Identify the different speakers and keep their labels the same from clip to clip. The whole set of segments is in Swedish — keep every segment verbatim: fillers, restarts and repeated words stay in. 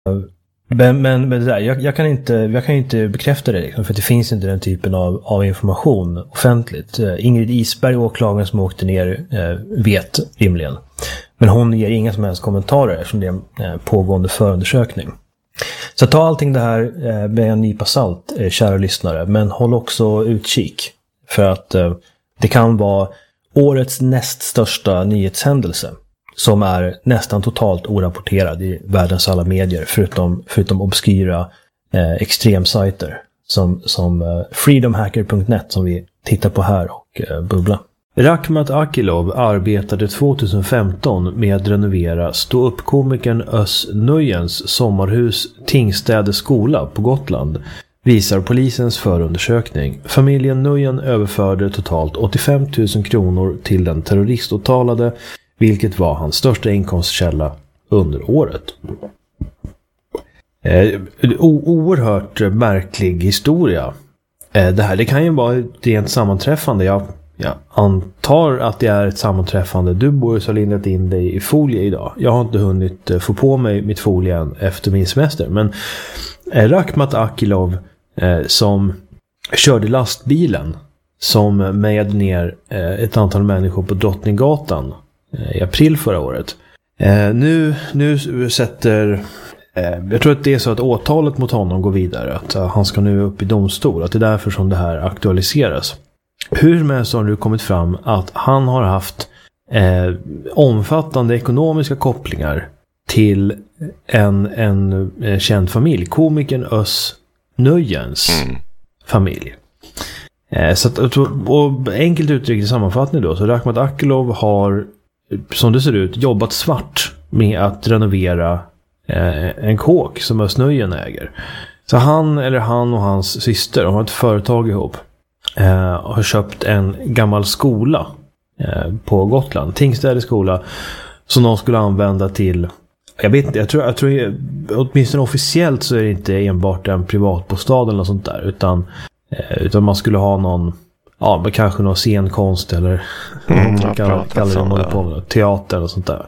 Speaker 1: Men, men, men det där, jag, jag, kan inte, jag kan inte bekräfta det liksom, för det finns inte den typen av, av information offentligt. Ingrid Isberg, åklagaren som åkte ner, vet rimligen. Men hon ger inga som helst kommentarer eftersom det är en pågående förundersökning. Så ta allting det här med en nypa salt, kära lyssnare. Men håll också utkik. För att det kan vara årets näst största nyhetshändelse. Som är nästan totalt orapporterad i världens alla medier. Förutom, förutom obskyra eh, extremsajter. Som, som eh, freedomhacker punkt net som vi tittar på här och eh, bubbla. Rakhmat Akilov arbetade tjugohundrafemton med att renovera stå-upp-komikern Özz Nuyens sommarhus Tingstäde skola på Gotland, visar polisens förundersökning. Familjen Nuyen överförde totalt åttiofem tusen kronor till den terroriståtalade, vilket var hans största inkomstkälla under året. Eh, o- oerhört märklig historia. Eh, det här det kan ju vara ett rent sammanträffande. Jag, jag antar att det är ett sammanträffande. Du Boris har lindat in dig i folie idag. Jag har inte hunnit eh, få på mig mitt folie än efter min semester. Men eh, Rakhmat Akilov eh, som körde lastbilen som mejade ner eh, ett antal människor på Drottninggatan i april förra året. Eh, nu, nu sätter... Eh, jag tror att det är så att åtalet mot honom går vidare. Att uh, han ska nu upp i domstol. Att det är därför som det här aktualiseras. Hur som helst har det kommit fram att han har haft eh, omfattande ekonomiska kopplingar till en, en eh, känd familj. Komikern Özz Nuyens mm. familj. Eh, så att, och enkelt uttryckt i sammanfattning då. Så Rakhmat Akilov har, som det ser ut, jobbat svart med att renovera eh, en kåk som Özz Nuyen äger. Så han eller han och hans syster har ett företag ihop. Eh, och har köpt en gammal skola eh, på Gotland. Tingstäde skola. Som de skulle använda till... Jag vet inte, jag tror, jag tror åtminstone officiellt så är det inte enbart en privatbostad eller något sånt där. Utan, eh, utan man skulle ha någon... Ja, kanske någon scenkonst eller mm, man kan kalla det på teater och sånt där.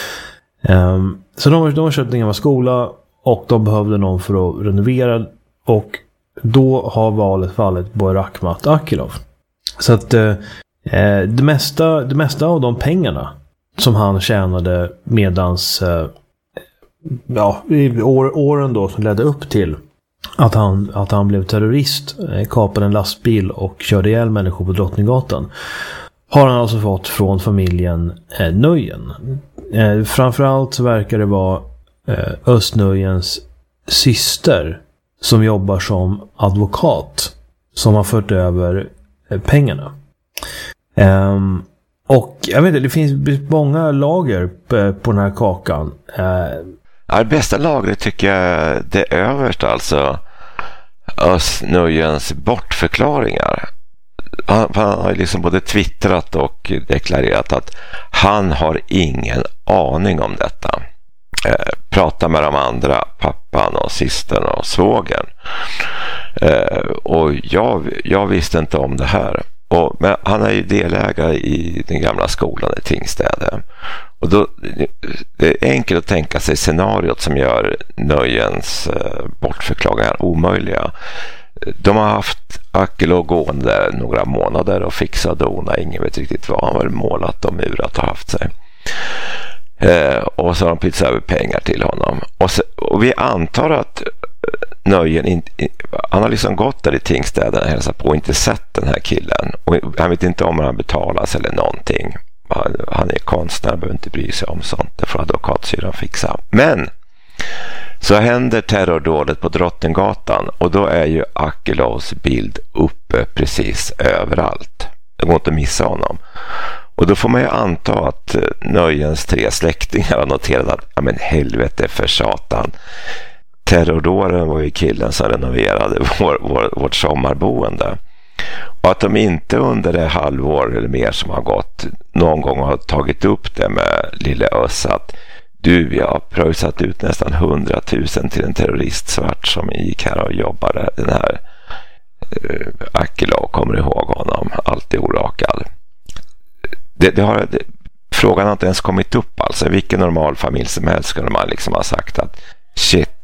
Speaker 1: Um, så de, de har köpt en gammal skola och de behövde någon för att renovera, och då har valet fallit på Rakhmat Akilov. Så att uh, det, mesta, det mesta av de pengarna som han tjänade medans uh, ja, i år, åren då som ledde upp till Att han, att han blev terrorist, kapade en lastbil och körde ihjäl människor på Drottninggatan, har han alltså fått från familjen eh, Nuyen. Eh, framförallt så verkar det vara eh, Özz Nuyens syster som jobbar som advokat som har fört över eh, pengarna. Eh, och jag vet inte, det finns många lager på, på den här kakan. Eh,
Speaker 2: Ja, det bästa lagret tycker jag det är överst, alltså Özz Nuyens bortförklaringar. Han, han har liksom både twittrat och deklarerat att han har ingen aning om detta. Eh, prata med de andra, pappan och systern och svågen. Eh, och jag, jag visste inte om det här. Och, men han är ju delägare i den gamla skolan i Tingstäde. Och då, det är enkelt att tänka sig scenariot som gör Nuyens eh, bortförklaringar omöjliga. De har haft Akilov gående där några månader och fixat och dona. Ingen vet riktigt vad. Han har målat och murat och haft sig. Eh, och så har de pytsat över pengar till honom. Och, så, och vi antar att Nuyen in, in, han har liksom gått där i Tingstäden och hälsat på och inte sett den här killen. Och han vet inte om han betalas eller någonting. Han, han är konstnär, behöver inte bry sig om sånt. Det får advokatsyran fixa. Men så händer terrordådet på Drottninggatan, och då är ju Akilovs bild uppe precis överallt. Det går inte att missa honom. Och då får man ju anta att Nuyens tre släktingar har noterat att ja men helvete för satan. Terrordåren var ju killen som renoverade vår, vår, vårt sommarboende. Och att de inte under det halvår eller mer som har gått någon gång har tagit upp det med lille Özz att du, vi har pröjsat ut nästan hundratusen till en terroristsvart som gick här och jobbade. Den här uh, Akilov, kommer ihåg honom, alltid orakad. Det, det har, det, frågan har inte ens kommit upp alltså. Vilken normal familj som helst skulle man liksom ha sagt att shit,